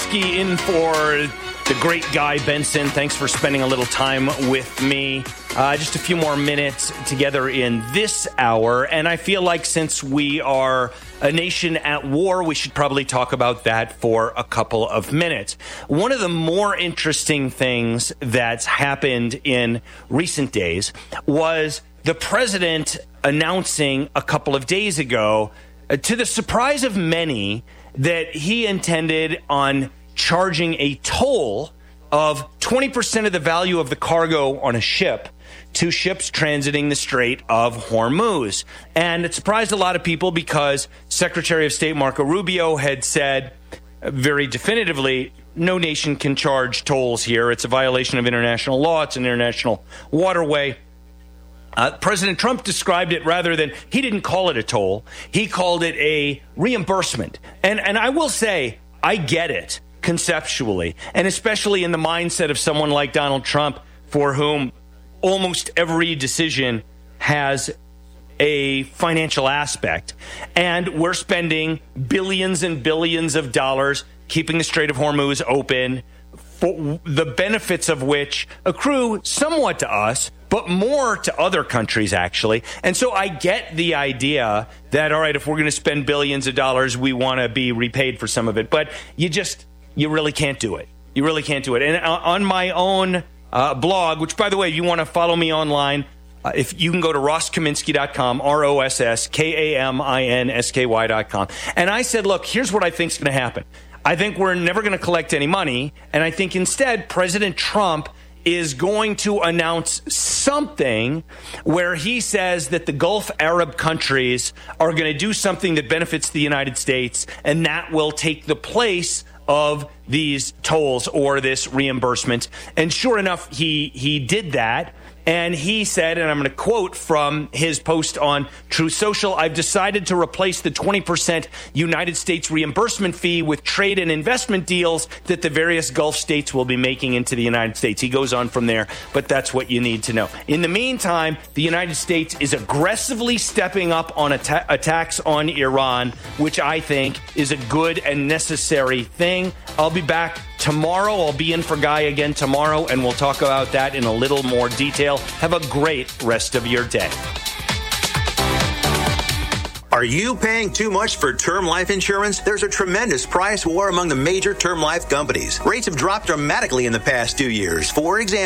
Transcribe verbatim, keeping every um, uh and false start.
Kaminsky in for the great Guy Benson. Thanks for spending a little time with me. Uh, just a few more minutes together in this hour. And I feel like since we are a nation at war, we should probably talk about that for a couple of minutes. One of the more interesting things that's happened in recent days was the president announcing a couple of days ago, uh, to the surprise of many, that he intended on charging a toll of twenty percent of the value of the cargo on a ship to ships transiting the Strait of Hormuz. And it surprised a lot of people because Secretary of State Marco Rubio had said very definitively, no nation can charge tolls here. It's a violation of international law. It's an international waterway. Uh, President Trump described it rather than, he didn't call it a toll. He called it a reimbursement. And and I will say, I get it conceptually, and especially in the mindset of someone like Donald Trump, for whom almost every decision has a financial aspect. And we're spending billions and billions of dollars keeping the Strait of Hormuz open, for the benefits of which accrue somewhat to us, but more to other countries, actually. And so I get the idea that, all right, if we're going to spend billions of dollars, we want to be repaid for some of it. But you just, you really can't do it. You really can't do it. And on my own uh, blog, which, by the way, if you want to follow me online, uh, if you can go to ross kaminsky dot com, R O S S K A M I N S K Y dot com. And I said, look, here's what I think is going to happen. I think we're never going to collect any money. And I think instead, President Trump is going to announce something where he says that the Gulf Arab countries are going to do something that benefits the United States, and that will take the place of these tolls or this reimbursement. And sure enough, he he did that. And he said, and I'm going to quote from his post on Truth Social, I've decided to replace the twenty percent United States reimbursement fee with trade and investment deals that the various Gulf states will be making into the United States. He goes on from there, but that's what you need to know. In the meantime, the United States is aggressively stepping up on atta- attacks on Iran, which I think is a good and necessary thing. I'll be back tomorrow. I'll be in for Guy again tomorrow, and we'll talk about that in a little more detail. Have a great rest of your day. Are you paying too much for term life insurance? There's a tremendous price war among the major term life companies. Rates have dropped dramatically in the past two years. For example,